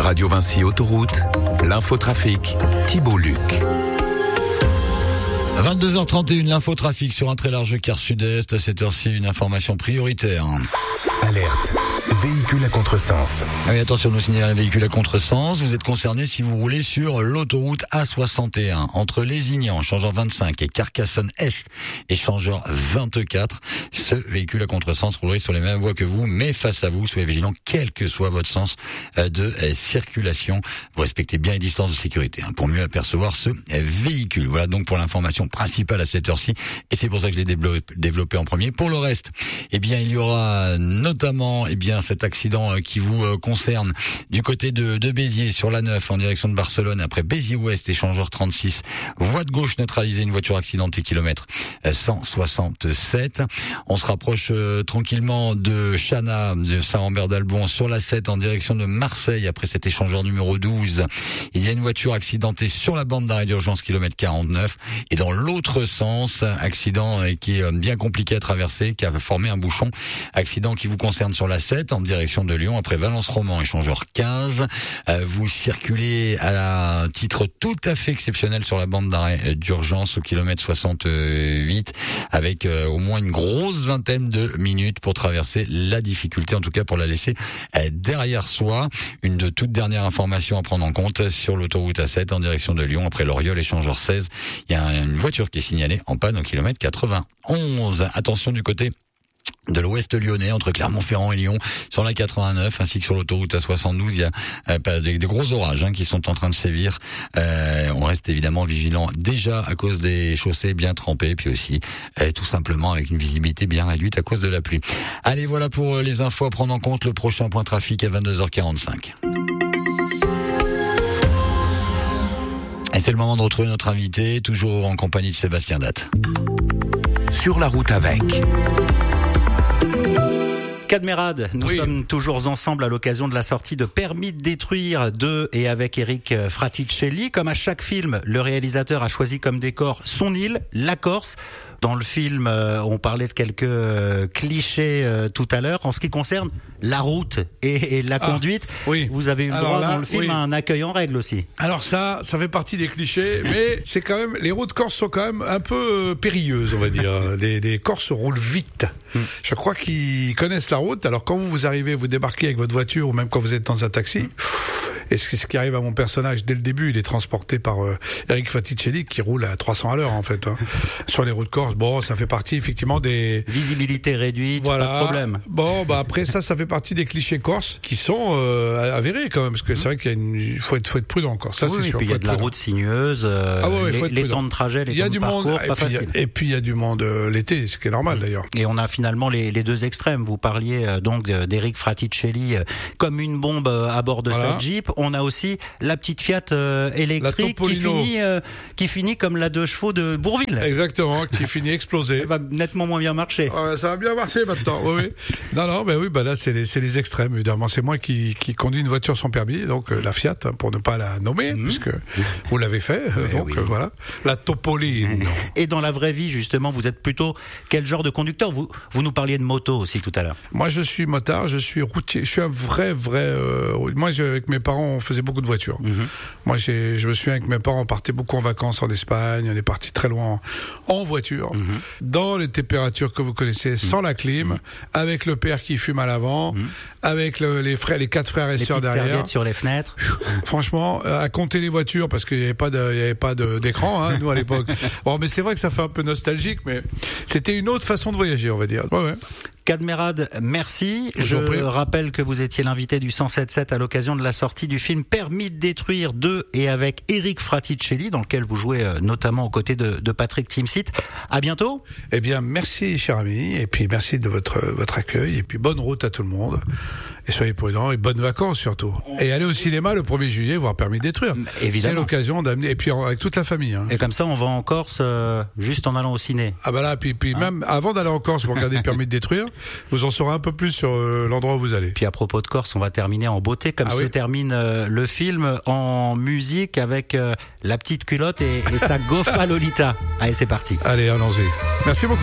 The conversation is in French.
Radio Vinci Autoroute, l'infotrafic, Thibault Luc. 22h31, l'infotrafic sur un très large quart sud-est. À cette heure-ci, une information prioritaire. Alerte, véhicule à contresens. Oui, attention, nous signalons un véhicule à contresens. Vous êtes concerné si vous roulez sur l'autoroute A61 entre Lézignan, échangeur 25, et Carcassonne-Est, échangeur 24. Ce véhicule à contresens roulerait sur les mêmes voies que vous, mais face à vous, soyez vigilant, quel que soit votre sens de circulation. Vous respectez bien les distances de sécurité pour mieux apercevoir ce véhicule. Voilà donc pour l'information principale à cette heure-ci, et c'est pour ça que je l'ai développé en premier. Pour le reste, il y aura notamment cet accident qui vous concerne du côté de Béziers sur la 9 en direction de Barcelone après Béziers-Ouest, échangeur 36, voie de gauche neutralisée, une voiture accidentée, kilomètre 167. On se rapproche tranquillement de Chana, de Saint-Rambert-d'Albon sur la 7 en direction de Marseille après cet échangeur numéro 12. Il y a une voiture accidentée sur la bande d'arrêt d'urgence, kilomètre 49, et dans l'autre sens, accident qui est bien compliqué à traverser, qui a formé un bouchon, accident qui vous concerne sur la 7 en direction de Lyon après Valence-Roman, échangeur 15. Vous circulez à un titre tout à fait exceptionnel sur la bande d'arrêt d'urgence au kilomètre 68 avec au moins une grosse vingtaine de minutes pour traverser la difficulté, en tout cas pour la laisser derrière soi. Une de toutes dernières informations à prendre en compte sur l'autoroute A7 en direction de Lyon après Loriol, échangeur 16. Il y a une voiture qui est signalée en panne au kilomètre 91. Attention du côté de l'ouest lyonnais, entre Clermont-Ferrand et Lyon, sur la 89, ainsi que sur l'autoroute A72, il y a des gros orages qui sont en train de sévir. On reste évidemment vigilant déjà à cause des chaussées bien trempées, puis aussi tout simplement avec une visibilité bien réduite à cause de la pluie. Allez, voilà pour les infos à prendre en compte. Le prochain point trafic à 22h45. Et c'est le moment de retrouver notre invité, toujours en compagnie de Sébastien Datte. Sur la route avec... Cadmerade, nous sommes toujours ensemble à l'occasion de la sortie de Permis de détruire 2 et avec Eric Fraticelli. Comme à chaque film, le réalisateur a choisi comme décor son île, la Corse. Dans le film, on parlait de quelques clichés tout à l'heure. En ce qui concerne la route et la conduite, vous avez eu le droit dans le film à un accueil en règle aussi. Alors ça fait partie des clichés, mais c'est quand même, les routes corses sont quand même un peu périlleuses, on va dire. Les Corses roulent vite. Je crois qu'ils connaissent la route. Alors quand vous arrivez, vous débarquez avec votre voiture ou même quand vous êtes dans un taxi, et ce qui arrive à mon personnage dès le début, il est transporté par Eric Fraticelli qui roule à 300 à l'heure en fait sur les routes corses. Bon, ça fait partie effectivement des visibilité réduite, pas de problème. Bon, après ça fait partie des clichés corses qui sont avérés quand même, parce que c'est vrai qu'il faut être prudent encore. Ça c'est sûr. Et puis il y a de la route sinueuse, les temps de trajet, les temps de parcours, pas facile. Et puis il y a du monde l'été, ce qui est normal d'ailleurs. Et on a finalement les deux extrêmes. Vous parliez donc d'Eric Fraticelli comme une bombe à bord de sa Jeep. On a aussi la petite Fiat électrique qui finit comme la 2 chevaux de Bourvil. Exactement, qui finit explosée. Ça va nettement moins bien marcher. Ça va bien marcher maintenant. Oui. Non, là c'est les extrêmes évidemment. C'est moi qui conduis une voiture sans permis, donc la Fiat pour ne pas la nommer, puisque vous l'avez fait. Voilà, la Topolino. Et dans la vraie vie justement, vous êtes plutôt quel genre de conducteur? Vous nous parliez de moto aussi tout à l'heure. Moi je suis motard, je suis routier, je suis un vrai. Moi avec mes parents on faisait beaucoup de voitures. Moi je me souviens avec mes parents on partait beaucoup en vacances en Espagne, on est parti très loin en voiture, dans les températures que vous connaissez, sans la clim, avec le père qui fume à l'avant, avec les 4 frères et sœurs derrière. Serviettes sur les fenêtres. Franchement, à compter les voitures parce qu'il n'y avait pas d'écran, nous à l'époque. Bon, mais c'est vrai que ça fait un peu nostalgique, mais c'était une autre façon de voyager, on va dire. Cadmerade, merci. Je rappelle que vous étiez l'invité du 107.7 à l'occasion de la sortie du film Permis de détruire 2 et avec Eric Fraticelli, dans lequel vous jouez notamment aux côtés de Patrick Timsit. À bientôt. Eh bien, merci, cher ami, et puis merci de votre accueil, et puis bonne route à tout le monde. Et soyez prudents, et bonnes vacances surtout. Et allez au cinéma le 1er juillet voir Permis de détruire. Évidemment. C'est l'occasion d'amener, et puis avec toute la famille. Et comme ça, on va en Corse juste en allant au ciné. Ah bah là, puis même avant d'aller en Corse, vous regardez Permis de détruire, vous en saurez un peu plus sur l'endroit où vous allez. Puis à propos de Corse, on va terminer en beauté, comme se termine le film, en musique avec la petite culotte et sa Gofa Lolita. Allez, c'est parti. Allez, allons-y. Merci beaucoup.